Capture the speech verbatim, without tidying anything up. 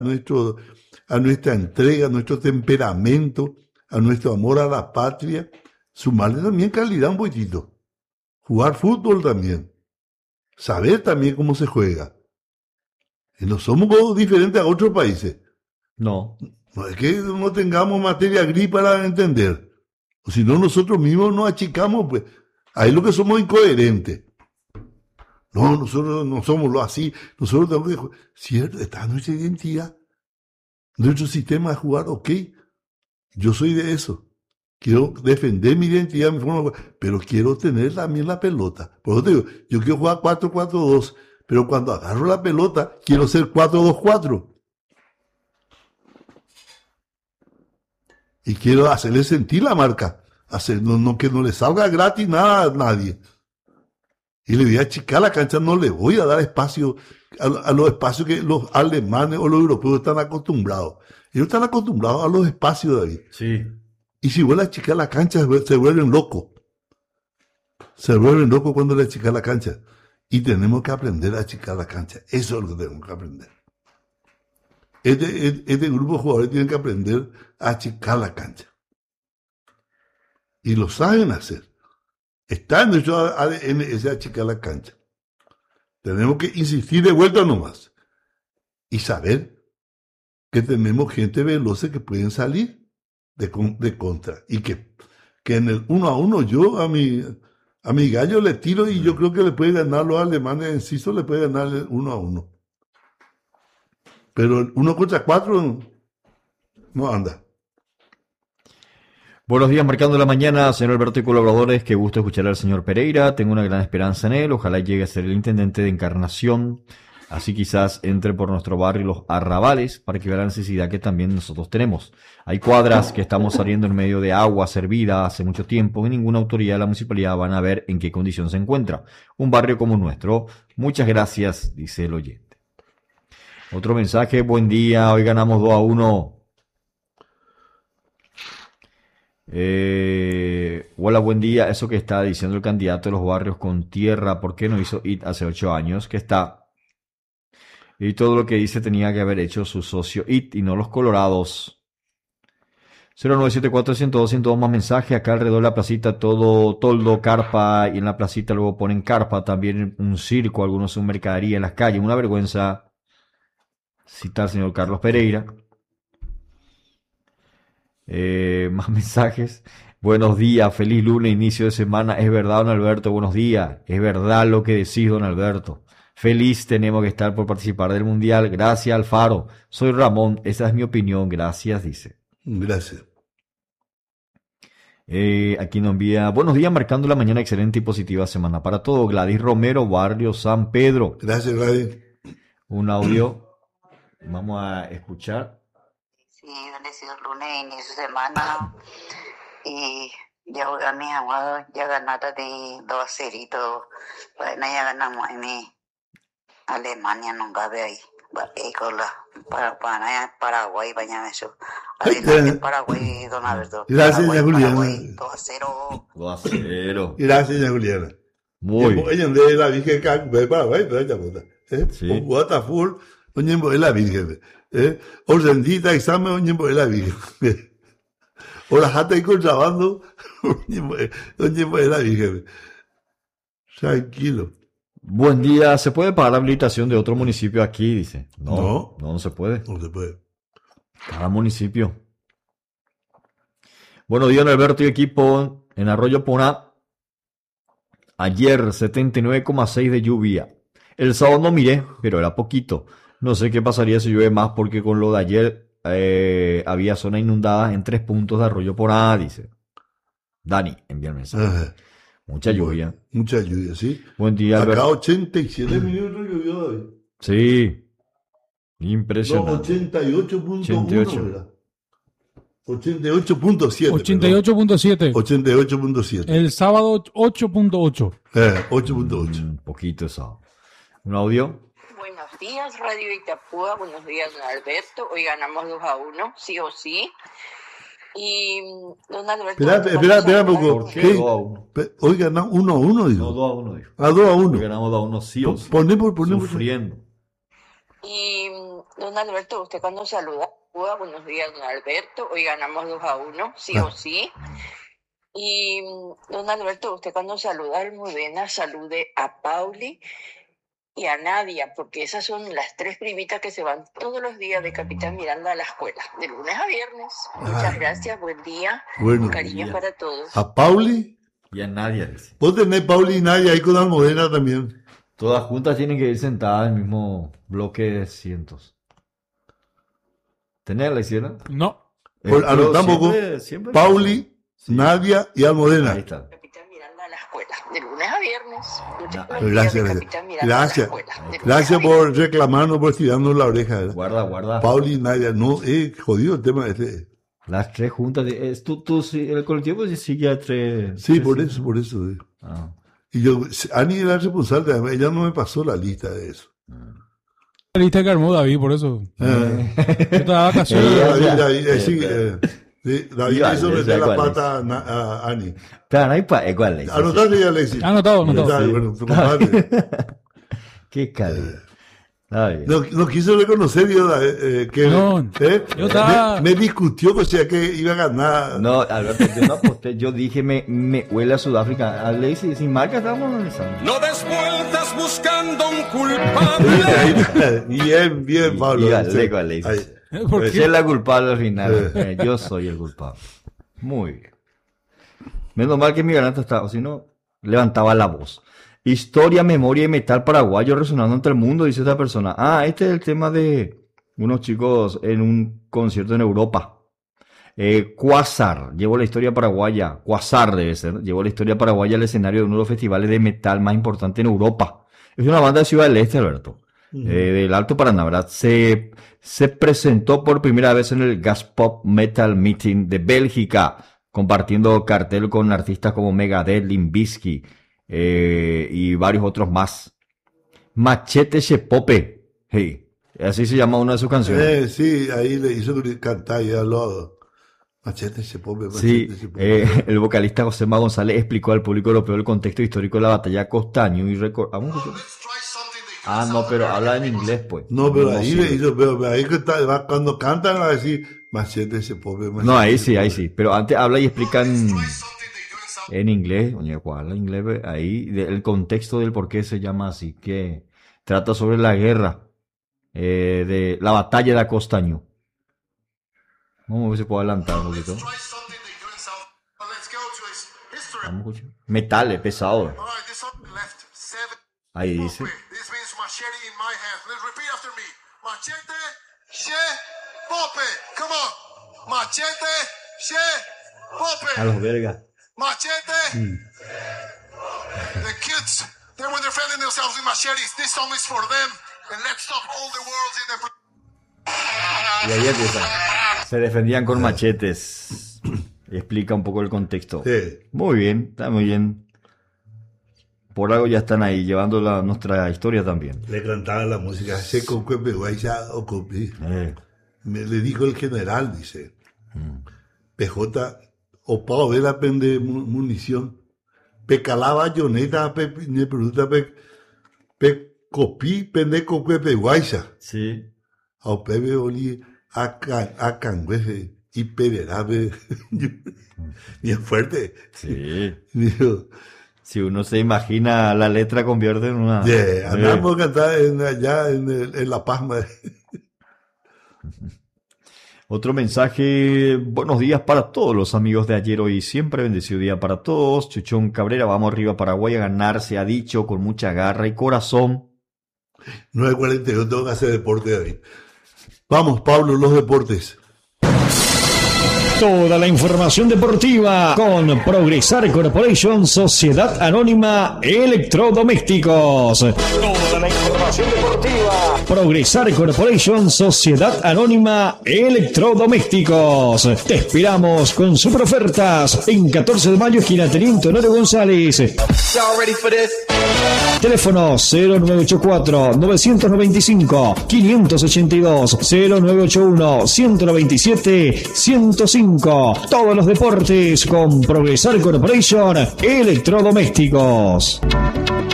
nuestro, a nuestra entrega, a nuestro temperamento, a nuestro amor a la patria, sumarle también calidad un poquitito. Jugar fútbol también. Saber también cómo se juega. Y no somos diferentes a otros países. No. No es que no tengamos materia gris para entender. O si no, nosotros mismos nos achicamos, pues. Ahí es lo que somos incoherentes. No, nosotros no somos lo así. Nosotros tenemos que jugar. Cierto, está nuestra identidad. Nuestro sistema de jugar, ok. Yo soy de eso. Quiero defender mi identidad, mi forma de jugar, pero quiero tener también la pelota. Por eso te digo, yo quiero jugar cuatro cuatro dos, pero cuando agarro la pelota, quiero ser cuatro dos cuatro. Y quiero hacerle sentir la marca. Hacer, no, no, que no le salga gratis nada a nadie. Y le voy a achicar la cancha, no le voy a dar espacio a, a los espacios que los alemanes o los europeos están acostumbrados. Ellos están acostumbrados a los espacios, David. Sí. Y si vuelve a achicar la cancha, se vuelven locos. Se vuelven locos cuando le achican la cancha. Y tenemos que aprender a achicar la cancha. Eso es lo que tenemos que aprender. Este, este, este grupo de jugadores tienen que aprender a achicar la cancha. Y lo saben hacer. Está en nuestro A D N ese achicar la cancha. Tenemos que insistir de vuelta nomás. Y saber que tenemos gente veloz que pueden salir de, de contra. Y que, que en el uno a uno yo a mi, a mi gallo le tiro y yo creo que le puede ganar los alemanes. En Ciso le puede ganar el uno a uno. Pero el uno contra cuatro no anda. Buenos días, marcando la mañana, señor Alberto y colaboradores. Qué gusto escuchar al señor Pereira. Tengo una gran esperanza en él. Ojalá llegue a ser el intendente de Encarnación. Así quizás entre por nuestro barrio los arrabales para que vea la necesidad que también nosotros tenemos. Hay cuadras que estamos saliendo en medio de agua servida hace mucho tiempo y ninguna autoridad de la municipalidad van a ver en qué condición se encuentra. Un barrio como nuestro. Muchas gracias, dice el oyente. Otro mensaje, buen día, hoy ganamos dos a uno. Eh, hola, buen día, eso que está diciendo el candidato de los barrios con tierra, ¿por qué no hizo I T hace ocho años? Que está, y todo lo que dice tenía que haber hecho su socio I T y no los colorados. cero nueve siete cuatro, ciento dos, ciento dos más mensaje, acá alrededor de la placita todo toldo, carpa, y en la placita luego ponen carpa, también un circo, algunos son mercadería en las calles, una vergüenza. Cita al señor Carlos Pereira. Eh, más mensajes. Buenos días, feliz lunes, inicio de semana. Es verdad, don Alberto, buenos días. Es verdad lo que decís, don Alberto. Feliz tenemos que estar por participar del Mundial. Gracias, Alfaro. Soy Ramón, esa es mi opinión. Gracias, dice. Gracias. Eh, aquí nos envía, buenos días, marcando la mañana, excelente y positiva semana para todo. Gladys Romero, Barrio San Pedro. Gracias, Gladys. Un audio. Vamos a escuchar. Sí, bendecido lunes, inicio de semana. Y ya gané, amado, ya ganaron de dos a cero. Bueno, ya ganamos en mi Alemania, no cabe ahí. Para, para Paraguay, bañame eso. Adelante, Paraguay, don Alberto. Gracias, Paraguay, Juliana. Paraguay, dos a cero. dos a cero. Gracias, Juliana. Muy bien. Oye, de la Virgen de Paraguay, pero ya puta. Sí. Guataful, oye, es la Virgen. Eh, Ordendita, examen, oye, es la Virgen. O la jata y contrabando, oye, es la Virgen. Tranquilo. Buen día, ¿se puede pagar la habilitación de otro municipio aquí? Dice. No, no, no, no se puede. No se puede. Cada municipio. Buenos días, Alberto y equipo. En Arroyo Poná, ayer setenta y nueve coma seis de lluvia. El sábado no miré, pero era poquito. No sé qué pasaría si llueve más, porque con lo de ayer eh, había zona inundada en tres puntos de Arroyo Poná, dice. Dani, envía el mensaje. Ajá. Mucha lluvia. Mucha lluvia, sí. Buen día, Acá Alberto. ochenta y siete minutos llovió hoy. Sí. Impresionante. No, ochenta y ocho punto uno, ochenta y ocho. ¿verdad? ochenta y ocho punto siete. ochenta y ocho punto siete. ochenta y ocho punto siete. El sábado ocho punto ocho. Eh, ocho punto ocho. Un poquito eso. ¿Un audio? Buenos días, Radio Itapúa. Buenos días, don Alberto. Hoy ganamos dos a uno, sí o sí. Y don Alberto... Espera, espera, espera un poco. ¿Por qué? dos a uno. Hoy ganamos uno a uno, digo. No, dos a uno, dijo. Ah, dos a uno. Hoy ganamos dos a uno, sí o sí. Ponemos, ponemos. Sufriendo. Y don Alberto, usted cuando saluda, Cuba, buenos días, don Alberto, hoy ganamos dos a uno, sí o sí. Y don Alberto, usted cuando saluda a Almudena, salude a Pauli y a Nadia, porque esas son las tres primitas que se van todos los días de Capitán Miranda a la escuela, de lunes a viernes. Muchas gracias, buen día, Bueno, cariños día. para todos. A Pauli, Y a nadie dice. vos tenés Pauli y Nadia ahí con Almudena también. Todas juntas tienen que ir sentadas en el mismo bloque de cientos. ¿Tenés la hicieron? No. Por- anotamos con Pauli, Sí. Nadia y Almudena. Ahí está. Capitán Miranda a la escuela, de lunes a viernes. Muchas Ya, gracias, Gracias, de gracias. Capitán Miranda a la Gracias. escuela, de lunes Gracias a viernes. por reclamarnos, por tirarnos la oreja. ¿verdad? Guarda, guarda. Pauli y Nadia, no, eh, jodido el tema este. Las tres juntas. de- es, tú, tú, sí, el colectivo sí sigue a tres. Sí, tres- por eso, por eso. eh. Ah. Y yo, Ani era responsable, además, ella no me pasó la lista de eso. La lista que armó David, por eso. Eh, Yo estaba de vacaciones. Ella- David, ya. David, eh, sí, Eh, eh, sí, David Igual, hizo esa meter la igual pata a, Na- a Ani. Pero no hay pa... ¿Cuál es? Anotate ya, Alexis. Anotado, anotado. Dale, bueno, tu compadre. Qué calidad. Está bien. No, no quiso reconocer yo eh, eh, que No, eh, yo estaba- me, me discutió, o sea, que iba a ganar. No, Alberto, yo no aposté. Yo dije, me, me huele a Sudáfrica. A Lacey, sin marca estábamos analizando. No des vueltas buscando un Sí, culpable. ahí está. Bien, bien, Pablo. Y al Sí. Lego, al Lacey. Ahí. ¿Por Esa qué? es la culpable al final. Eh. Eh, yo soy el culpable. Muy bien. Menos mal que mi garganta estaba, si no, levantaba la voz. Historia, memoria y metal paraguayo resonando entre el mundo, dice esta persona. Ah, este es el tema de unos chicos en un concierto en Europa. Eh, Quasar, llevó la historia paraguaya. Quasar debe ser. Llevó la historia paraguaya al escenario de uno de los festivales de metal más importantes en Europa. Es una banda de Ciudad del Este, Alberto. Eh, del Alto Paraná, ¿verdad? Se, se presentó por primera vez en el Gas Pop Metal Meeting de Bélgica, compartiendo cartel con artistas como Megadeth, Limp Bizkit, eh, y varios otros más. Machete Chepope, hey, así se llama una de sus canciones. Eh, sí, ahí le hizo cantar y habló. Machete se pone, Sí, machete se pone. eh, el vocalista Josema González explicó al público europeo el contexto histórico de la batalla Costaño y recordamos. Ah, no, pero habla en inglés, pues. No, pero ahí sirve. le hizo, pero ahí que está- va- cuando cantan va a decir machete se pone, machete No, ahí se sí, ahí pone. sí. Pero antes habla y explica en, en inglés. Oye, ¿cuál habla inglés? Ve? Ahí, de- el contexto del por qué se llama así. Que trata sobre la guerra, eh, de la batalla de Acostaño. Vamos a ver si puedo adelantar un poquito. Vamos a escuchar. Metales, pesado. Ahí dice. This means machete in my hand. Let's repeat after me. Machete, she, pope. Come on. Machete, she, A pope. los vergas. Machete. The kids, they were defending themselves with machetes. This song is for them. And let's stop all the worlds in the... Y ahí empieza. Se defendían con machetes. Y explica un poco el contexto. Sí. Muy bien, está muy bien. Por algo ya están ahí, llevando la, nuestra historia también. Le cantaba la música, se con cuepe guaysa o copi. Eh, Me le dijo el general, dice, P J, o pa vela pende mu- munición, pe calaba bayoneta, pe ne pregunta pe, pe copi pende con cuepe guaysa, sí. o pebe oli a can, a cangüeje, y perera, pe, bien fuerte. Sí. Dijo, Si uno se imagina, la letra convierte en una... yeah, Eh, andamos a cantar en, allá en, el- en La Paz. ma- Otro mensaje, buenos días para todos los amigos de ayer, hoy siempre bendecido día para todos. Chuchón Cabrera, vamos arriba a Paraguay a ganar, se ha dicho, con mucha garra y corazón. nueve cuarenta y dos, tengo que hacer deporte hoy. Vamos, Pablo, los deportes. Toda la información deportiva con Progresar Corporation, Sociedad Anónima Electrodomésticos. Toda la información deportiva. Progresar Corporation, Sociedad Anónima Electrodomésticos. Te esperamos con super ofertas en catorce de mayo, esquina Teniente Honorio González. Teléfono cero nueve ocho cuatro, nueve nueve cinco, cinco ocho dos, cero nueve ocho uno, uno dos siete, ciento cinco. Todos los deportes con Progresar Corporation Electrodomésticos.